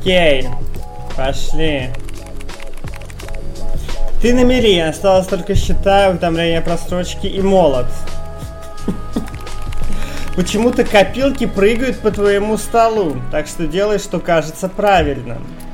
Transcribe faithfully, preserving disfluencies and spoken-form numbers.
Окей. Пошли. Ты на мели, осталось только счета, уведомления просрочки и молот. Почему-то копилки прыгают по твоему столу, так что делай, что кажется правильным.